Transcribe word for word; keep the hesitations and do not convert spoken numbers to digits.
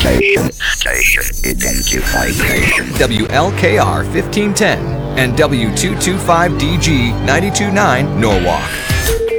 Station. Station identification. W L K R fifteen ten and W two two five D G nine two nine Norwalk.